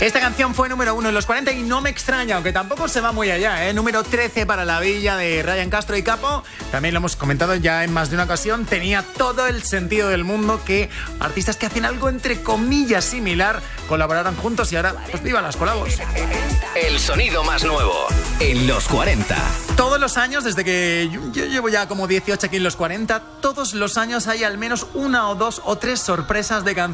Esta canción fue número 1 en los 40 y no me extraña, aunque tampoco se va muy allá, ¿eh? Número 13 para La Villa de Ryan Castro y Capo. También lo hemos comentado ya en más de una ocasión. Tenía todo el sentido del mundo que artistas que hacen algo entre comillas similar colaboraran juntos y ahora, pues vivan las colabos. El sonido más nuevo en los 40. Todos los años, desde que yo llevo ya como 18 aquí en los 40, todos los años hay al menos una o dos o tres sorpresas de canciones